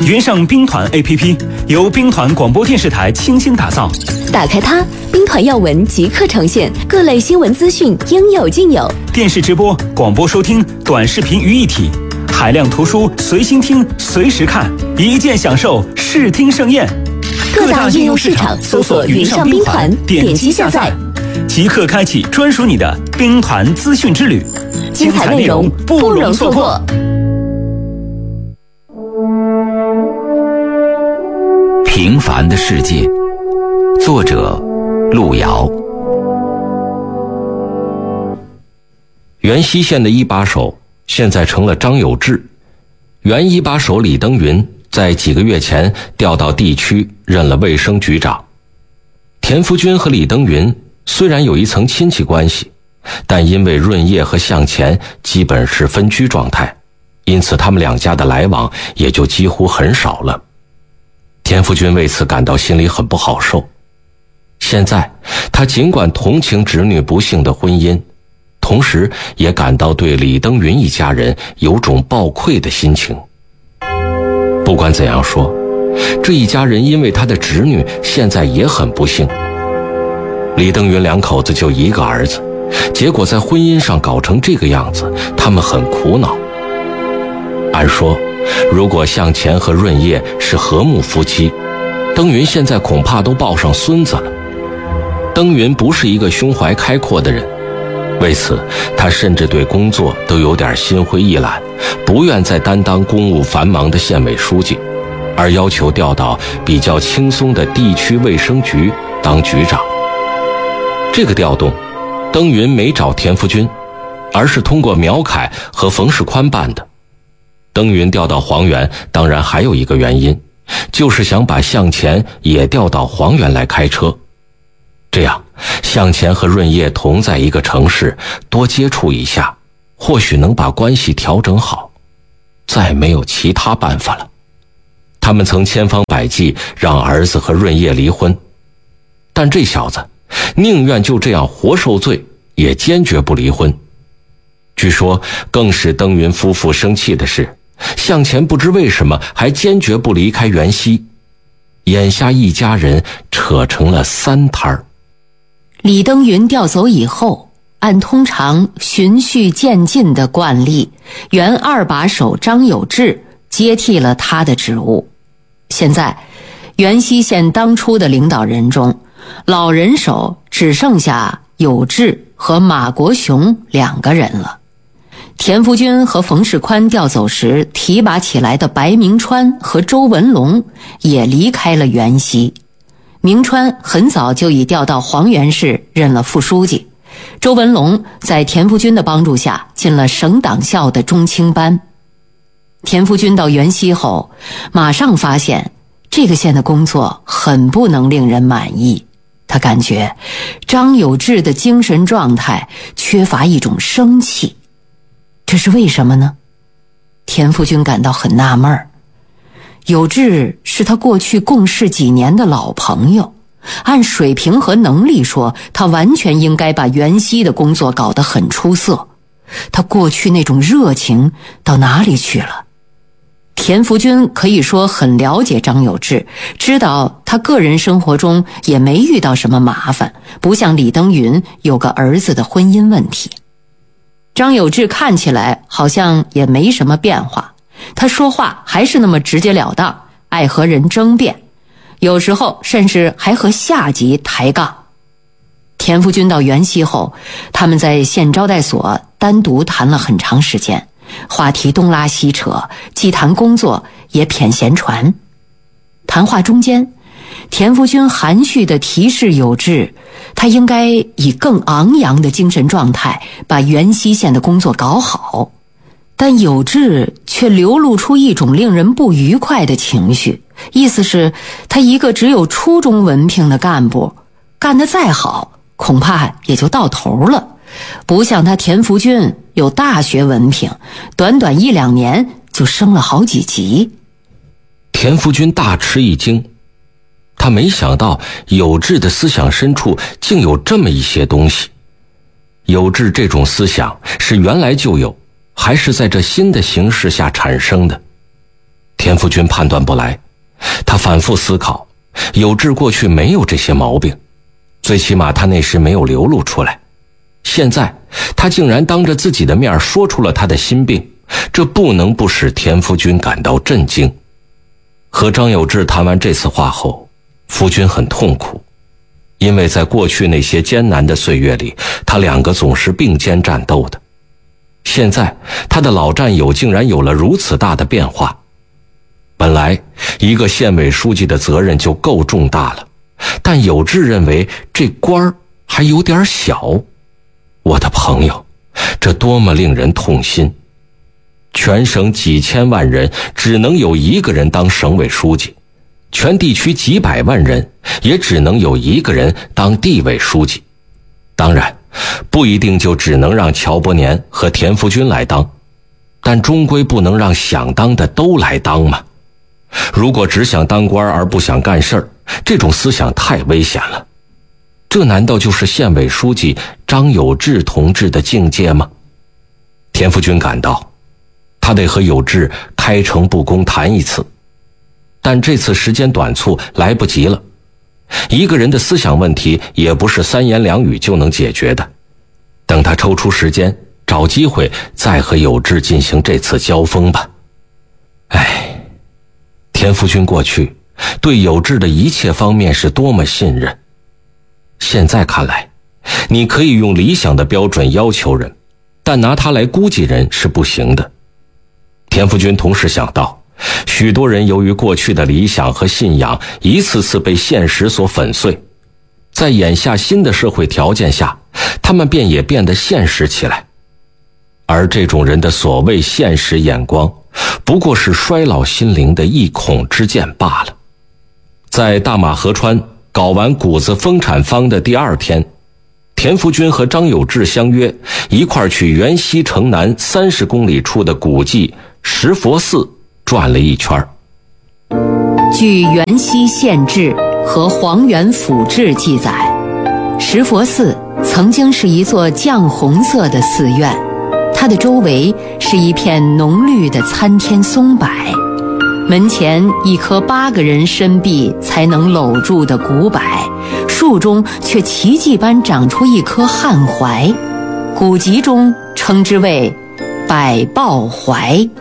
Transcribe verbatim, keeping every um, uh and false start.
云上兵团 A P P 由兵团广播电视台倾心打造。 打开它，兵团要闻即刻呈现，各类新闻资讯应有尽有。 电视直播、广播收听、短视频于一体，海量图书随心听、随时看，一键享受视听盛宴。 各大应用市场搜索云上兵团，点击下载， 即刻开启专属你的兵团资讯之旅， 精彩内容不容错过。 平凡的世界，作者路遥。原西县的一把手现在成了张有志，原一把手李登云在几个月前调到地区任了卫生局长。田福军和李登云虽然有一层亲戚关系，但因为润叶和向前基本是分居状态，因此他们两家的来往也就几乎很少了。田福军为此感到心里很不好受。现在他尽管同情侄女不幸的婚姻，同时也感到对李登云一家人有种抱愧的心情。不管怎样说，这一家人因为他的侄女现在也很不幸。李登云两口子就一个儿子，结果在婚姻上搞成这个样子，他们很苦恼。按说如果向前和润叶是和睦夫妻，登云现在恐怕都抱上孙子了。登云不是一个胸怀开阔的人，为此他甚至对工作都有点心灰意懒，不愿再担当公务繁忙的县委书记，而要求调到比较轻松的地区卫生局当局长。这个调动登云没找田福军，而是通过苗凯和冯世宽办的。登云调到黄原当然还有一个原因，就是想把向前也调到黄原来开车，这样向前和润叶同在一个城市，多接触一下，或许能把关系调整好。再没有其他办法了。他们曾千方百计让儿子和润叶离婚，但这小子宁愿就这样活受罪，也坚决不离婚。据说更使登云夫妇生气的是，向前不知为什么还坚决不离开原西，眼下一家人扯成了三摊儿。 李登云调走以后，按通常循序渐进的惯例，原二把手张有志接替了他的职务。现在原西县当初的领导人中，老人手只剩下有志和马国雄两个人了。田福军和冯世宽调走时提拔起来的白明川和周文龙也离开了原西。明川很早就已调到黄原市任了副书记，周文龙在田福军的帮助下进了省党校的中青班。田福军到原西后，马上发现这个县的工作很不能令人满意。他感觉张有志的精神状态缺乏一种生气，这是为什么呢？田福军感到很纳闷儿。有志是他过去共事几年的老朋友，按水平和能力说，他完全应该把原西的工作搞得很出色。他过去那种热情到哪里去了？田福军可以说很了解张有志，知道他个人生活中也没遇到什么麻烦，不像李登云有个儿子的婚姻问题。张有志看起来好像也没什么变化，他说话还是那么直截了当，爱和人争辩，有时候甚至还和下级抬杠。田福军到原西后，他们在县招待所单独谈了很长时间，话题东拉西扯，既谈工作也谝闲传。谈话中间，田福军含蓄地提示有志，他应该以更昂扬的精神状态把原西县的工作搞好。但有志却流露出一种令人不愉快的情绪，意思是他一个只有初中文凭的干部，干得再好恐怕也就到头了，不像他田福军有大学文凭，短短一两年就升了好几级。 田福军大吃一惊，他没想到有志的思想深处竟有这么一些东西。有志这种思想是原来就有，还是在这新的形势下产生的？ 田福军判断不来，他反复思考，有志过去没有这些毛病，最起码他那时没有流露出来。现在他竟然当着自己的面说出了他的心病，这不能不使田福军感到震惊。和张有志谈完这次话后，福军很痛苦，因为在过去那些艰难的岁月里，他两个总是并肩战斗的。现在他的老战友竟然有了如此大的变化。本来一个县委书记的责任就够重大了，但有志认为这官儿还有点小。我的朋友，这多么令人痛心！全省几千万人只能有一个人当省委书记，全地区几百万人也只能有一个人当地委书记。当然不一定就只能让乔伯年和田福军来当，但终归不能让想当的都来当嘛。如果只想当官而不想干事儿，这种思想太危险了。这难道就是县委书记张有志同志的境界吗？田福军感到他得和有志开诚布公谈一次，但这次时间短促，来不及了。一个人的思想问题也不是三言两语就能解决的，等他抽出时间找机会再和有志进行这次交锋吧。唉，田福军过去对有志的一切方面是多么信任，现在看来，你可以用理想的标准要求人，但拿它来估计人是不行的。田福军同时想到，许多人由于过去的理想和信仰一次次被现实所粉碎，在眼下新的社会条件下，他们便也变得现实起来。而这种人的所谓现实眼光，不过是衰老心灵的一孔之见罢了。在大马河川搞完谷子丰产坊的第二天，田福军和张有志相约一块儿去原西城南三十公里处的古迹石佛寺转了一圈。 据《原西县志》和《黄原府志》记载，石佛寺曾经是一座绛红色的寺院，它的周围是一片浓绿的参天松柏，门前一棵八个人身臂才能搂住的古柏，树中却奇迹般长出一棵汉槐，古籍中称之为百抱槐。